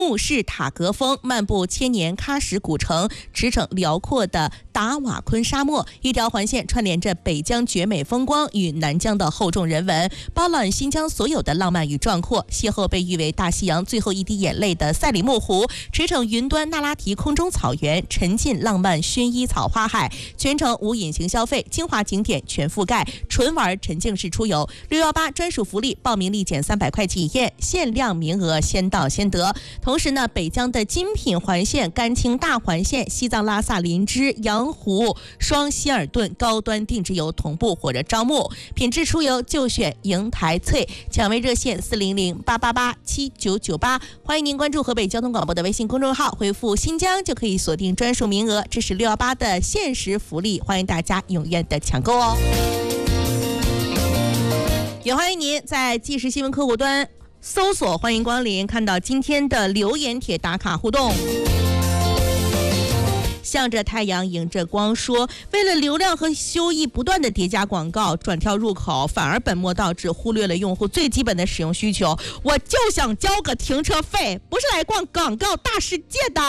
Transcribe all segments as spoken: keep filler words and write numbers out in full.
慕士塔格峰，漫步千年喀什古城，驰骋辽阔的达瓦昆沙漠，一条环线串联着北疆绝美风光与南疆的厚重人文，包揽新疆所有的浪漫与壮阔。邂逅被誉为大西洋最后一滴眼泪的赛里木湖，驰骋云端那拉提空中草原，沉浸浪漫薰衣草花海，全程无隐形消费，精华景点全覆盖，纯玩沉浸式出游。六一八专属福利，报名立减三百块体验，限量名额，先到先得。同时呢，北疆的精品环线、甘青大环线、西藏拉萨林芝、羊湖、双希尔顿高端定制游同步火热招募，品质出游就选瀛台翠，抢位热线四零零八八八七九九八，欢迎您关注河北交通广播的微信公众号，回复新疆就可以锁定专属名额，这是六一八的限时福利，欢迎大家踊跃的抢购哦。也欢迎您在即时新闻客户端搜索欢迎光临，看到今天的留言帖打卡互动。向着太阳迎着光说，为了流量和收益不断的叠加广告，转跳入口反而本末倒置，忽略了用户最基本的使用需求。我就想交个停车费，不是来逛广告大世界的。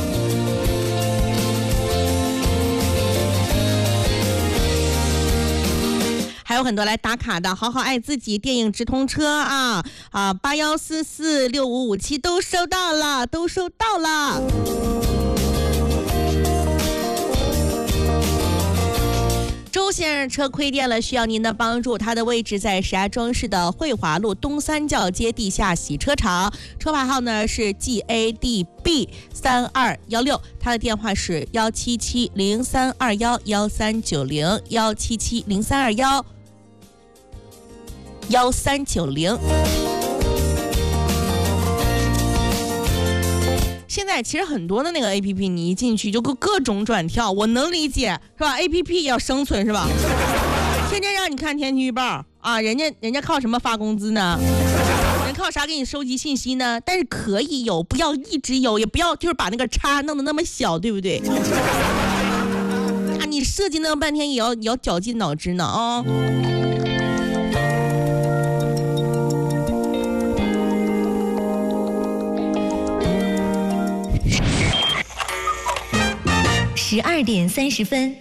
还有很多来打卡的，好好爱自己电影直通车啊啊，八幺四四六五五七都收到了，都收到了。周先生车亏电了，需要您的帮助。他的位置在石家庄市的汇华路东三教街地下洗车场，车牌号呢是 G A D B 三二一六，他的电话是幺七七零三二幺幺三九零幺七七零三二幺幺三九零。现在其实很多的那个 A P P 你一进去就各各种转跳，我能理解是吧？ A P P 也要生存是吧？天天让你看天气预报啊，人家人家靠什么发工资呢？人靠啥给你收集信息呢？但是可以有，不要一直有，也不要就是把那个叉弄得那么小，对不对？啊，你设计那么半天也要也要绞尽脑汁呢啊！ 十二点三十分。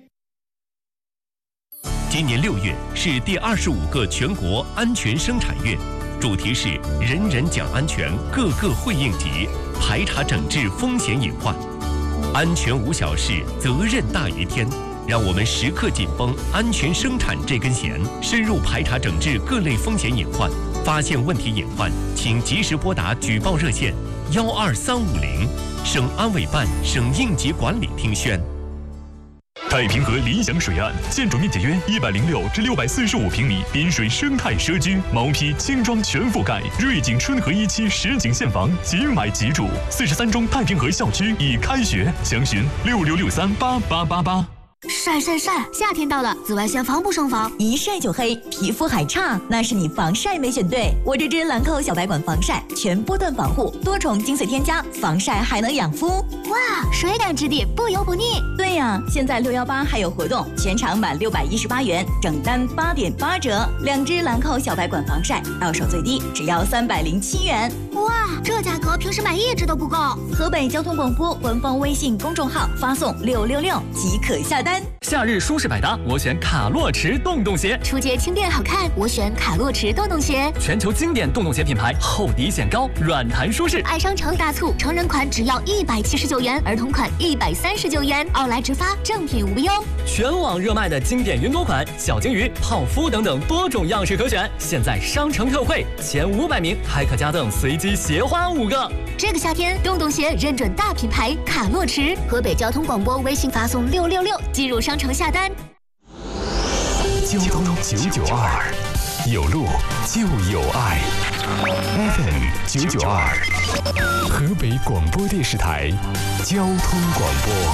今年六月是第二十五个全国安全生产月，主题是人人讲安全，个个会应急，排查整治风险隐患。安全无小事，责任大于天。让我们时刻紧绷安全生产这根弦，深入排查整治各类风险隐患。发现问题隐患，请及时拨打举报热线幺二三五零，省安委办省应急管理厅宣。 太平河理想水岸，建筑面积约一百零六至六百四十五平米，滨水生态社区，毛坯轻装全覆盖，瑞景春和一期实景现房，即买即住。四十三中太平河校区已开学，详询六六六三八八八八。 晒晒晒！夏天到了，紫外线防不胜防， 一晒就黑，皮肤还差，那是你防晒没选对。我这支兰蔻小白管防晒，全波段防护，多重精粹添加，防晒还能养肤。 哇，水感质地，不油不腻。 对呀、啊，现在六一八还有活动，全场满六百一十八元，整单八点八折。两支兰蔻小白管防晒，到手最低只要三百零七元。 哇，这价格平时买一支都不够。 河北交通广播官方微信公众号发送六六六即可下单。 夏日舒适百搭，我选卡洛驰洞洞鞋。 出街轻便好看，我选卡洛驰洞洞鞋。 全球经典洞洞鞋品牌，厚底显高，软弹舒适。 爱商城大促，成人款只要一百七十九元，儿童款一百三十九元，奥莱直发，正品无忧。 全网热卖的经典云朵款、小金鱼、泡芙等等多种样式可选，现在商城特惠，前五百名还可加赠随机鞋花五个。 这个夏天，洞洞鞋认准大品牌卡洛驰。河北交通广播微信发送六六六进入商城下单。 交通九九二，有路就有爱。F M 九九二，河北广播电视台交通广播。